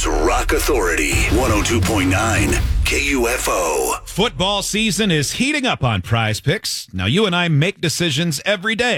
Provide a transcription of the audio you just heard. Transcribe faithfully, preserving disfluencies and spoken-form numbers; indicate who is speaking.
Speaker 1: News Rock Authority, one oh two point nine K U F O.
Speaker 2: Football season is heating up on Prize Picks. Now, you and I make decisions every day